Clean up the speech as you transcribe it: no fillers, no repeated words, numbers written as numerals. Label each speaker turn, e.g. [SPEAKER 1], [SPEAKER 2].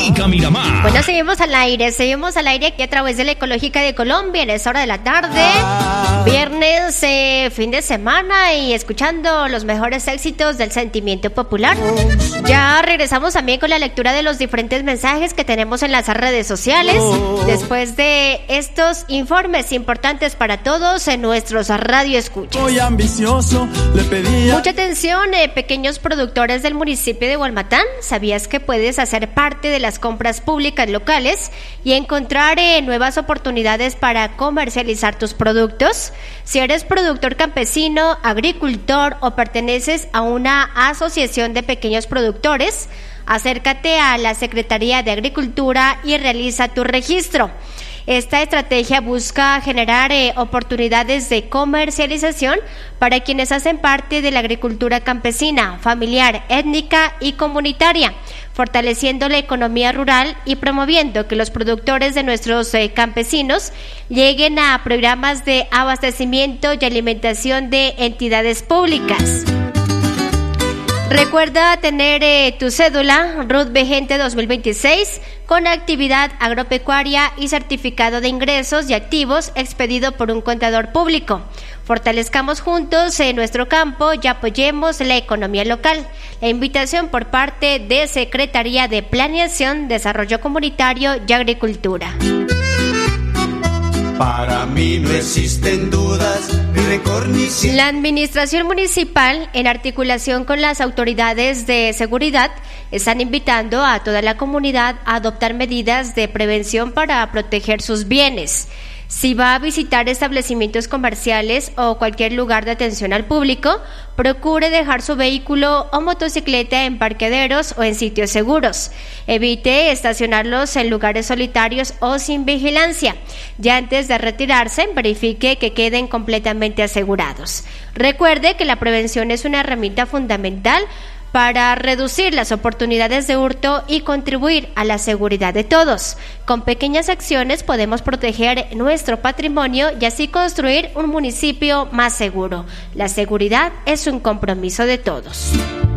[SPEAKER 1] Comunica Miramar.
[SPEAKER 2] Bueno, seguimos al aire aquí a través de la Ecológica de Colombia en esta hora de la tarde, viernes, fin de semana, y escuchando los mejores éxitos del sentimiento popular. Ya regresamos también con la lectura de los diferentes mensajes que tenemos en las redes sociales, después de estos informes importantes para todos en nuestros radioescuchas.
[SPEAKER 3] Muy ambicioso, le pedía.
[SPEAKER 2] Mucha atención, pequeños productores del municipio de Hualmatán. ¿Sabías que puedes hacer parte de las compras públicas locales y encontrar nuevas oportunidades para comercializar tus productos? Si eres productor campesino, agricultor o perteneces a una asociación de pequeños productores, acércate a la Secretaría de Agricultura y realiza tu registro. Esta estrategia busca generar oportunidades de comercialización para quienes hacen parte de la agricultura campesina, familiar, étnica y comunitaria, fortaleciendo la economía rural y promoviendo que los productores de nuestros campesinos lleguen a programas de abastecimiento y alimentación de entidades públicas. Recuerda tener tu cédula RUT vigente 2026 con actividad agropecuaria y certificado de ingresos y activos expedido por un contador público. Fortalezcamos juntos nuestro campo y apoyemos la economía local. La invitación por parte de Secretaría de Planeación, Desarrollo Comunitario y Agricultura.
[SPEAKER 3] Para mí no existen dudas, ni rencor ni cien.
[SPEAKER 2] La administración municipal, en articulación con las autoridades de seguridad, están invitando a toda la comunidad a adoptar medidas de prevención para proteger sus bienes. Si va a visitar establecimientos comerciales o cualquier lugar de atención al público, procure dejar su vehículo o motocicleta en parqueaderos o en sitios seguros. Evite estacionarlos en lugares solitarios o sin vigilancia. Ya antes de retirarse, verifique que queden completamente asegurados. Recuerde que la prevención es una herramienta fundamental para reducir las oportunidades de hurto y contribuir a la seguridad de todos. Con pequeñas acciones podemos proteger nuestro patrimonio y así construir un municipio más seguro. La seguridad es un compromiso de todos.